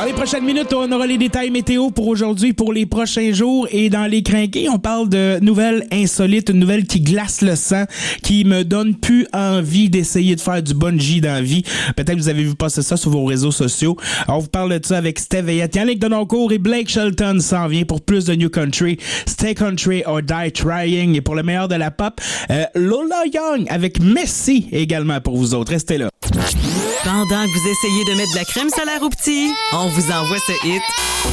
Dans les prochaines minutes, on aura les détails météo pour aujourd'hui, pour les prochains jours. Et dans les crinqués, on parle de nouvelles insolites, une nouvelle qui glace le sang, qui me donne plus envie d'essayer de faire du bungee dans la vie. Peut-être que vous avez vu passer ça sur vos réseaux sociaux. Alors, on vous parle de ça avec Steve Veillette, Yannick Denoncourt et Blake Shelton s'en vient pour plus de New Country. Stay Country or Die Trying. Et pour le meilleur de la pop, Lola Young avec Messi également pour vous autres. Restez là. Pendant que vous essayez de mettre de la crème solaire au petit, on vous envoie ce hit.